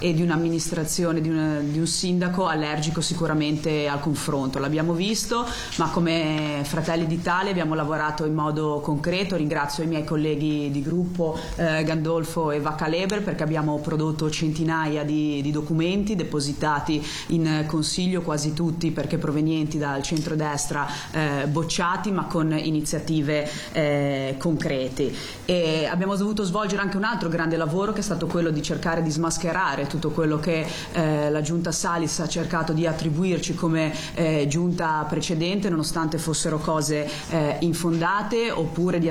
e di un'amministrazione, di un sindaco allergico sicuramente al confronto. L'abbiamo visto, ma come Fratelli d'Italia abbiamo lavorato in modo concreto. Ringrazio i miei colleghi di gruppo Gandolfo e Vaccaleber, perché abbiamo prodotto centinaia di documenti depositati in Consiglio, quasi tutti perché provenienti dal centrodestra, bocciati ma con iniziative concrete. E abbiamo dovuto svolgere anche un altro grande lavoro, che è stato quello di cercare di smascherare tutto quello che la giunta Salis ha cercato di attribuirci come giunta precedente, nonostante fossero cose infondate, oppure di